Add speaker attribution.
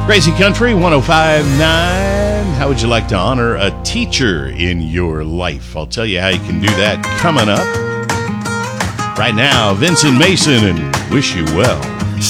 Speaker 1: Crazy Country 105.9. How would you like to honor a teacher in your life? I'll tell you how you can do that coming up. Right now, Vincent Mason and Wish You Well.